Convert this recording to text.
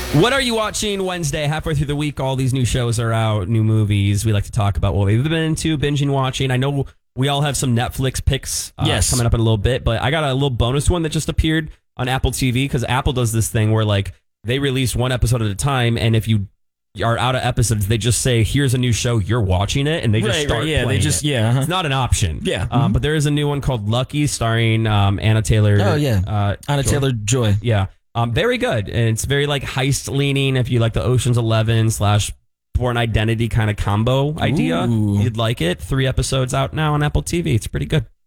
What are you watching Wednesday? Halfway through the week, all these new shows are out, new movies. We like to talk about what we've been into, binging, watching. I know we all have some Netflix picks coming up in a little bit, but I got a little bonus one that just appeared on Apple TV because Apple does this thing where like they release one episode at a time, and if you are out of episodes, they just say, "Here's a new show, you're watching it," and they just start playing it. It's not an option. Yeah. But there is a new one called Lucky, starring Anna Taylor. Oh yeah, Anna Taylor-Joy. Yeah. Very good. And it's very like heist leaning. If you like the Ocean's 11 / Born Identity kind of combo idea, you'd like it. 3 episodes out now on Apple TV. It's pretty good.